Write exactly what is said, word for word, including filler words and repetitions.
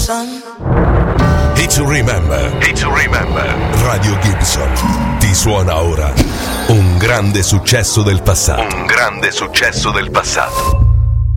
son. Hit to remember, hit to remember. Radio Gibson ti suona ora un grande successo del passato. Un grande successo del passato.